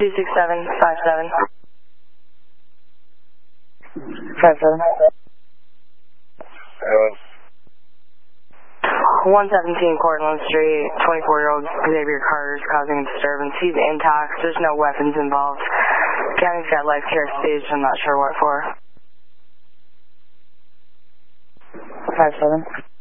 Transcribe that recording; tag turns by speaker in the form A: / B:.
A: 26757. 57. 117 Cortlandt Street, 24-year-old Xavier Carter is causing a disturbance. He's intact. There's no weapons involved. County's got life care staged. I'm not sure what for. 57.